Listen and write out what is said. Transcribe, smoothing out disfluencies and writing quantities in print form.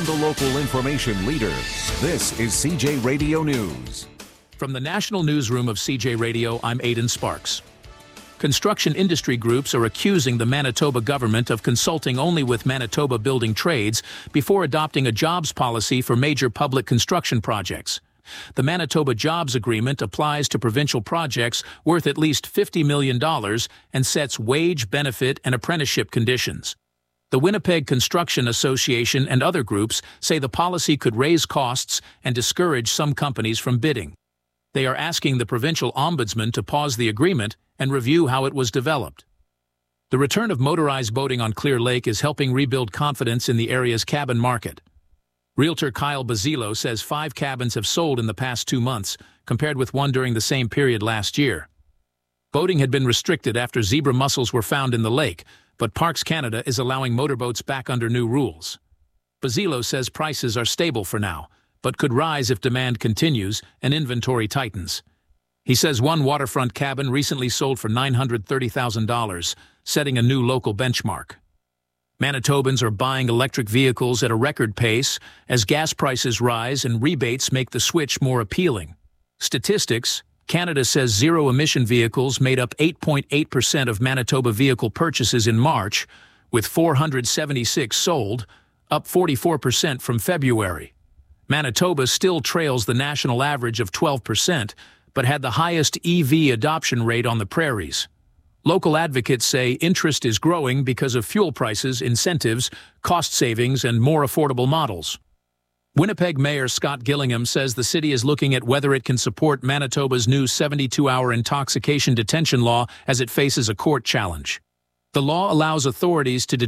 from the local information leader. This is CJ Radio News. From the National Newsroom of CJ Radio, I'm Aidan Sparks. Construction industry groups are accusing the Manitoba government of consulting only with Manitoba Building Trades before adopting a jobs policy for major public construction projects. The Manitoba Jobs Agreement applies to provincial projects worth at least $50 million and sets wage, benefit, and apprenticeship conditions. The Winnipeg Construction Association and other groups say the policy could raise costs and discourage some companies from bidding. They are asking the provincial ombudsman to pause the agreement and review how it was developed. The return of motorized boating on Clear Lake is helping rebuild confidence in the area's cabin market. Realtor Kyle Bazilo says 5 cabins have sold in the past 2 months, compared with 1 during the same period last year. Boating had been restricted after zebra mussels were found in the lake, but Parks Canada is allowing motorboats back under new rules. Bazilo says prices are stable for now, but could rise if demand continues and inventory tightens. He says 1 waterfront cabin recently sold for $930,000, setting a new local benchmark. Manitobans are buying electric vehicles at a record pace as gas prices rise and rebates make the switch more appealing. Statistics: Canada says zero-emission vehicles made up 8.8% of Manitoba vehicle purchases in March, with 476 sold, up 44% from February. Manitoba still trails the national average of 12%, but had the highest EV adoption rate on the prairies. Local advocates say interest is growing because of fuel prices, incentives, cost savings, and more affordable models. Winnipeg Mayor Scott Gillingham says the city is looking at whether it can support Manitoba's new 72-hour intoxication detention law as it faces a court challenge. The law allows authorities to